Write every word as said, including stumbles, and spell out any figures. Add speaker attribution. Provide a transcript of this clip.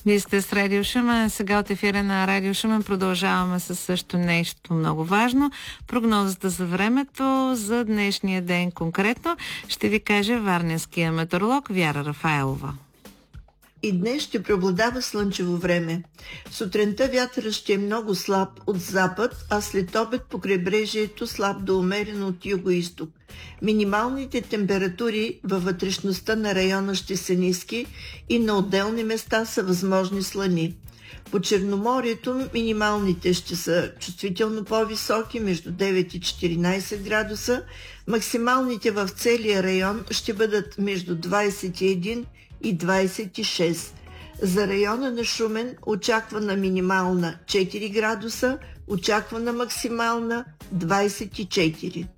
Speaker 1: Вие сте с Радио Шумен. Сега от ефира на Радио Шумен продължаваме с също нещо много важно. Прогнозата за времето за днешния ден конкретно ще ви каже варненския метеоролог Вяра Рафаелова.
Speaker 2: И днес ще преобладава слънчево време. Сутринта вятърът ще е много слаб от запад, а след обед по крайбрежието слаб до умерен от юго-исток. Минималните температури във вътрешността на района ще са ниски и на отделни места са възможни слани. По Черноморието минималните ще са чувствително по-високи, между девет и четиринайсет градуса. Максималните в целия район ще бъдат между двайсет и един и двайсет и шест. За района на Шумен очаквана минимална четири градуса, очаквана максимална двайсет и четири.